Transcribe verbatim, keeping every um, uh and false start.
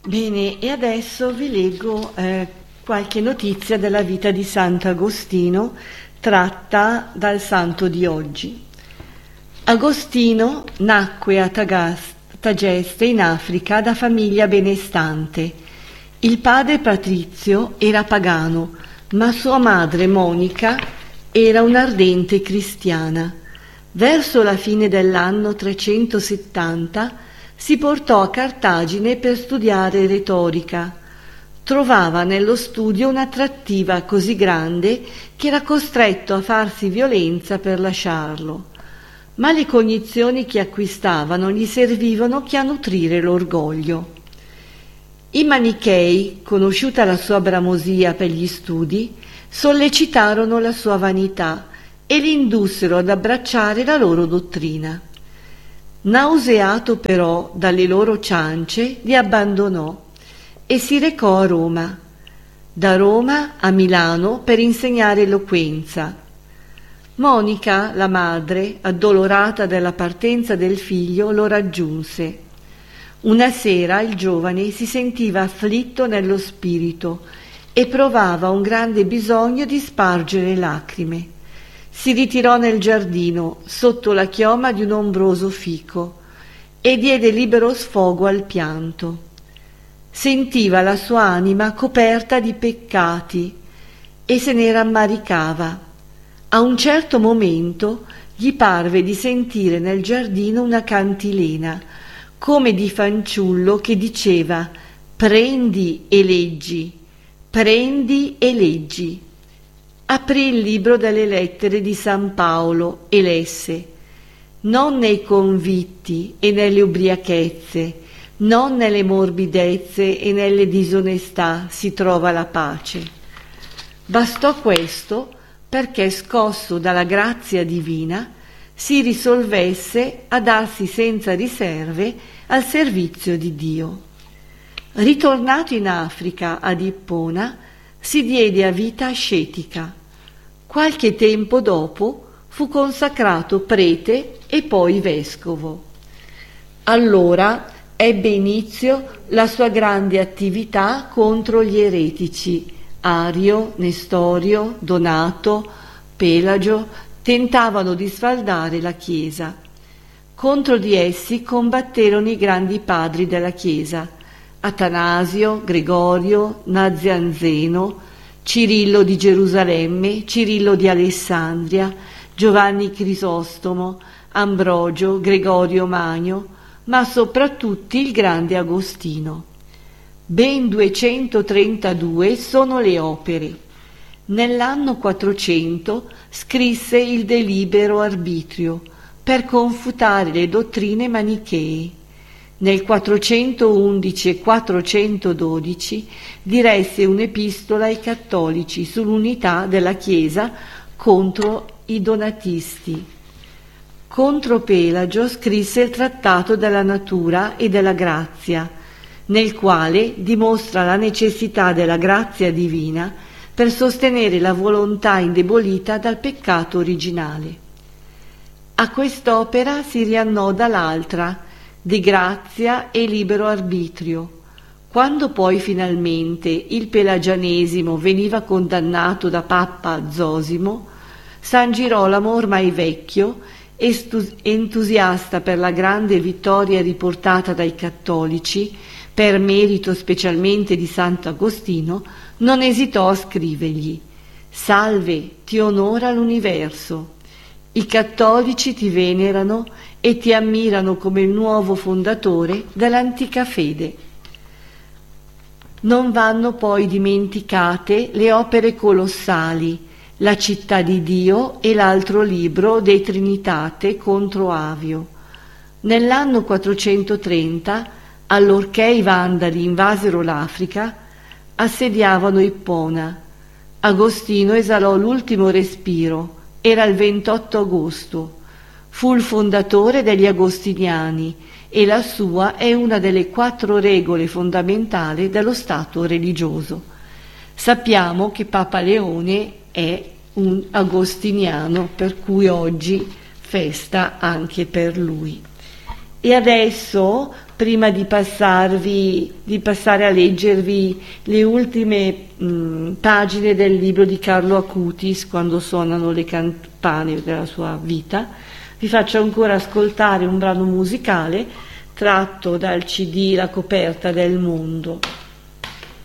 Bene, e adesso vi leggo eh, qualche notizia della vita di Sant'Agostino tratta dal santo di oggi. Agostino nacque a Tagas- Tagaste in Africa da famiglia benestante. Il padre Patrizio era pagano, ma sua madre Monica era un'ardente cristiana. Verso la fine dell'anno trecentosettanta si portò a Cartagine per studiare retorica. Trovava nello studio un'attrattiva così grande che era costretto a farsi violenza per lasciarlo. Ma le cognizioni che acquistavano gli servivano che a nutrire l'orgoglio. I manichei, conosciuta la sua bramosia per gli studi, sollecitarono la sua vanità e li indussero ad abbracciare la loro dottrina. Nauseato però dalle loro ciance, li abbandonò e si recò a Roma. Da Roma a Milano per insegnare eloquenza. Monica, la madre, addolorata dalla partenza del figlio, lo raggiunse. Una sera il giovane si sentiva afflitto nello spirito e provava un grande bisogno di spargere lacrime. Si ritirò nel giardino, sotto la chioma di un ombroso fico, e diede libero sfogo al pianto. Sentiva la sua anima coperta di peccati e se ne rammaricava. A un certo momento gli parve di sentire nel giardino una cantilena, come di fanciullo che diceva: «Prendi e leggi, prendi e leggi». Aprì il libro delle lettere di San Paolo e lesse: «Non nei convitti e nelle ubriachezze, non nelle morbidezze e nelle disonestà si trova la pace». Bastò questo perché, scosso dalla grazia divina, si risolvesse a darsi senza riserve al servizio di Dio. Ritornato in Africa ad Ippona, si diede a vita ascetica. Qualche tempo dopo fu consacrato prete e poi vescovo. Allora ebbe inizio la sua grande attività contro gli eretici. Ario, Nestorio, Donato, Pelagio tentavano di sfaldare la Chiesa. Contro di essi combatterono i grandi padri della Chiesa: Atanasio, Gregorio, Nazianzeno, Cirillo di Gerusalemme, Cirillo di Alessandria, Giovanni Crisostomo, Ambrogio, Gregorio Magno, ma soprattutto il grande Agostino. Ben duecentotrentadue sono le opere. Nell'anno quattrocento scrisse il De Libero Arbitrio per confutare le dottrine manichee. Nel quattrocentoundici e quattrocentododici diresse un'epistola ai cattolici sull'unità della Chiesa contro i donatisti. Contro Pelagio scrisse il Trattato della natura e della grazia, nel quale dimostra la necessità della grazia divina per sostenere la volontà indebolita dal peccato originale. A quest'opera si riannoda l'altra, di grazia e libero arbitrio. Quando poi finalmente il pelagianesimo veniva condannato da Papa Zosimo, San Girolamo, ormai vecchio, entusiasta per la grande vittoria riportata dai cattolici, per merito specialmente di Sant'Agostino, non esitò a scrivergli: «Salve, ti onora l'universo. I cattolici ti venerano e ti ammirano come il nuovo fondatore dell'antica fede». Non vanno poi dimenticate le opere colossali, La città di Dio e l'altro libro De Trinitate contro Avio. Nell'anno quattrocentotrenta, allorché i Vandali invasero l'Africa, assediavano Ippona. Agostino esalò l'ultimo respiro, era il ventotto agosto. Fu il fondatore degli Agostiniani e la sua è una delle quattro regole fondamentali dello Stato religioso. Sappiamo che Papa Leone è un agostiniano, per cui oggi festa anche per lui. E adesso, prima di passarvi, di passare a leggervi le ultime mh, pagine del libro di Carlo Acutis, Quando suonano le campane della sua vita, vi faccio ancora ascoltare un brano musicale tratto dal C D La coperta del mondo.